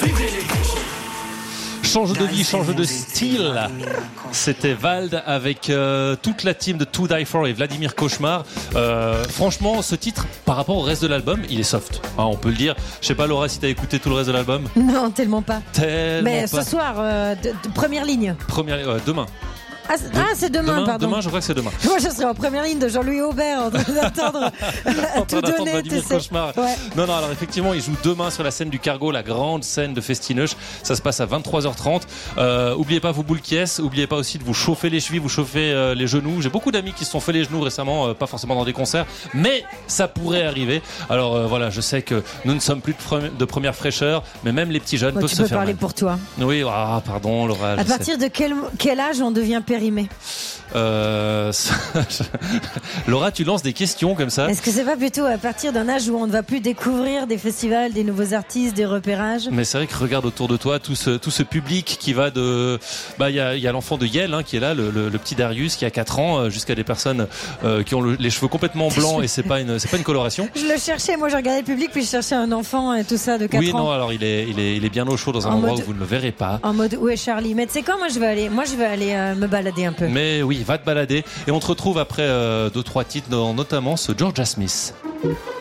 Change de vie, change de style. C'était Vald avec toute la team de To Die For et Vladimir Cauchemar. Franchement, ce titre, par rapport au reste de l'album, il est soft. Hein, on peut le dire. Je sais pas, Laura, si t'as écouté tout le reste de l'album. Non, tellement pas. Mais ce soir, de première ligne. Demain. C'est demain, pardon. Demain, je crois que c'est demain. Moi, je serai en première ligne de Jean-Louis Aubert en train d'attendre tout donner. Vladimir Cauchemar. Ouais. Non, alors effectivement, il joue demain sur la scène du Cargo, la grande scène de Festineuch. Ça se passe à 23h30. Oubliez pas vos boules qui est. Oubliez pas aussi de vous chauffer les chevilles, vous chauffer les genoux. J'ai beaucoup d'amis qui se sont fait les genoux récemment, pas forcément dans des concerts, mais ça pourrait arriver. Alors voilà, je sais que nous ne sommes plus de première fraîcheur, mais même les petits jeunes peuvent se faire. Tu peux parler pour toi. Oui, pardon, Laura. À partir de quel âge on devient périmé? Laura, tu lances des questions comme ça. Est-ce que c'est pas plutôt à partir d'un âge où on ne va plus découvrir des festivals, des nouveaux artistes, des repérages? Mais c'est vrai que regarde autour de toi tout ce public qui va de... il y a l'enfant de Yel qui est là, le petit Darius qui a 4 ans, jusqu'à des personnes qui ont les cheveux complètement blancs et c'est pas une coloration. Je le cherchais, moi je regardais le public puis je cherchais un enfant et tout ça de 4 ans. Oui, non, alors il est bien au chaud dans un endroit où vous ne le verrez pas. En mode où est Charlie? Mais tu sais quoi, moi je vais aller me balader un peu. Mais oui, va te balader et on te retrouve après 2-3 titres, notamment ce Georgia Smith.